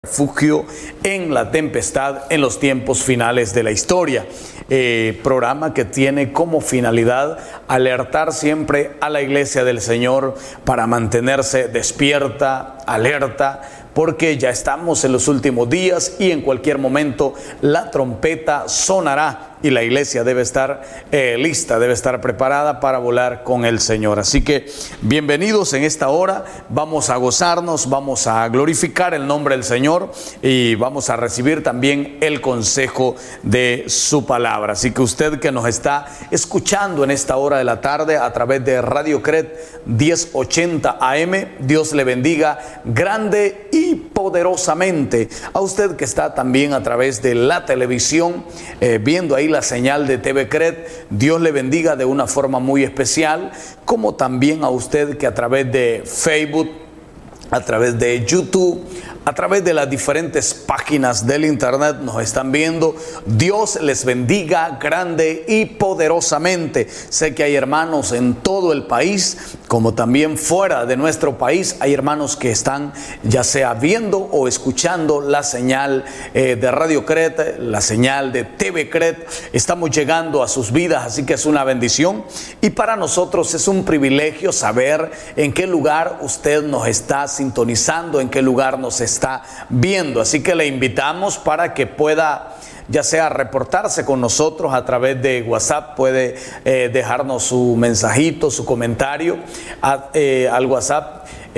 Refugio en la tempestad en los tiempos finales de la historia. Programa que tiene como finalidad alertar siempre a la iglesia del Señor para mantenerse despierta, alerta, porque ya estamos en los últimos días y en cualquier momento la trompeta sonará y la iglesia debe estar lista, debe estar preparada para volar con el Señor. Así que bienvenidos en esta hora, vamos a gozarnos, vamos a glorificar el nombre del Señor y vamos a recibir también el consejo de su palabra. Así que usted que nos está escuchando en esta hora de la tarde a través de Radio Cret 1080 AM, Dios le bendiga grande y poderosamente. A usted que está también a través de la televisión, viendo ahí la señal de TV Cret, Dios le bendiga de una forma muy especial, como también a usted que a través de Facebook, a través de YouTube, a través de las diferentes páginas del internet nos están viendo. Dios les bendiga grande y poderosamente. Sé que hay hermanos en todo el país, como también fuera de nuestro país. Hay hermanos que están ya sea viendo o escuchando la señal de Radio Cret, la señal de TV Cret. Estamos llegando a sus vidas, así que es una bendición. Y para nosotros es un privilegio saber en qué lugar usted nos está sintonizando, en qué lugar nos está viendo. Así que le invitamos para que pueda ya sea reportarse con nosotros a través de WhatsApp, puede dejarnos su mensajito, su comentario al WhatsApp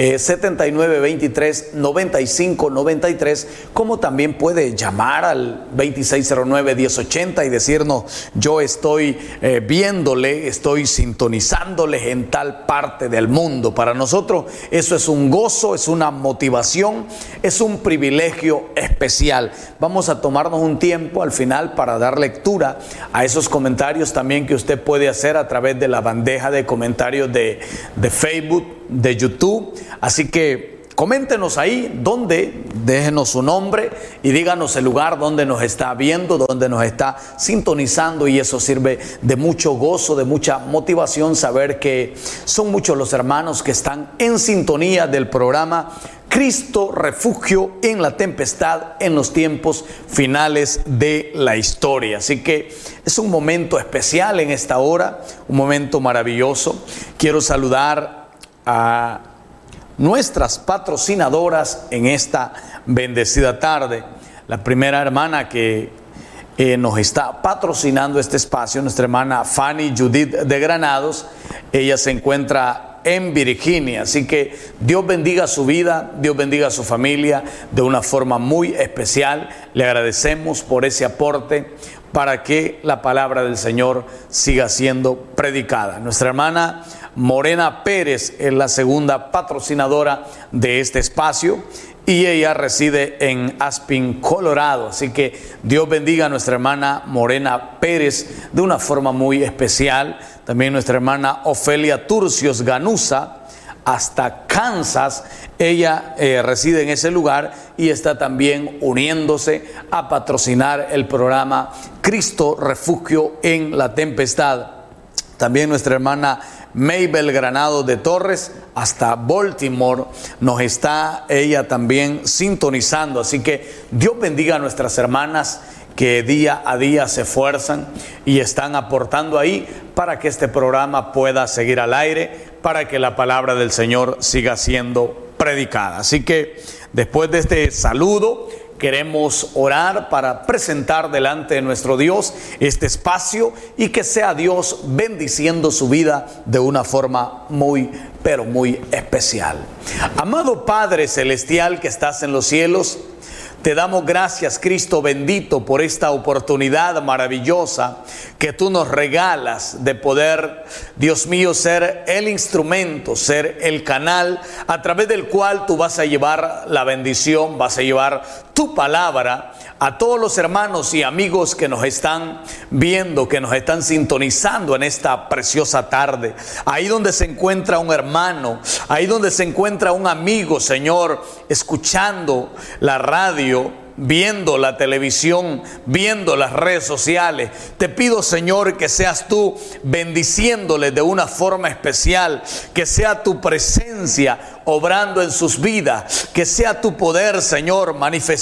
7923-9593, como también puede llamar al 2609-1080 y decirnos: yo estoy viéndole, estoy sintonizándole en tal parte del mundo. Para nosotros eso es un gozo, es una motivación, es un privilegio especial. Vamos a tomarnos un tiempo al final para dar lectura a esos comentarios también que usted puede hacer a través de la bandeja de comentarios de Facebook, de YouTube. Así que coméntenos ahí donde, déjenos su nombre y díganos el lugar donde nos está viendo, donde nos está sintonizando, y eso sirve de mucho gozo, de mucha motivación saber que son muchos los hermanos que están en sintonía del programa Cristo Refugio en la tempestad en los tiempos finales de la historia. Así que es un momento especial en esta hora, un momento maravilloso. Quiero saludar a nuestras patrocinadoras en esta bendecida tarde. La primera hermana que nos está patrocinando este espacio, nuestra hermana Fanny Judith de Granados. Ella se encuentra en Virginia, así que Dios bendiga su vida, Dios bendiga a su familia de una forma muy especial. Le agradecemos por ese aporte para que la palabra del Señor siga siendo predicada. Nuestra hermana Morena Pérez es la segunda patrocinadora de este espacio y ella reside en Aspen, Colorado. Así que Dios bendiga a nuestra hermana Morena Pérez de una forma muy especial. También nuestra hermana Ofelia Turcios Ganusa, hasta Kansas. Ella reside en ese lugar y está también uniéndose a patrocinar el programa Cristo Refugio en la tempestad. También nuestra hermana Maybel Granado de Torres, hasta Baltimore, nos está ella también sintonizando. Así que Dios bendiga a nuestras hermanas que día a día se esfuerzan y están aportando ahí para que este programa pueda seguir al aire, para que la palabra del Señor siga siendo predicada. Así que después de este saludo, queremos orar para presentar delante de nuestro Dios este espacio y que sea Dios bendiciendo su vida de una forma muy, pero muy especial. Amado Padre Celestial que estás en los cielos, te damos gracias, Cristo bendito, por esta oportunidad maravillosa que tú nos regalas de poder, Dios mío, ser el instrumento, ser el canal a través del cual tú vas a llevar la bendición, vas a llevar tu palabra a todos los hermanos y amigos que nos están viendo, que nos están sintonizando en esta preciosa tarde. Ahí donde se encuentra un hermano, ahí donde se encuentra un amigo, Señor, escuchando la radio, viendo la televisión, viendo las redes sociales. Te pido, Señor, que seas tú bendiciéndoles de una forma especial, que sea tu presencia obrando en sus vidas. Que sea tu poder, Señor, manifestado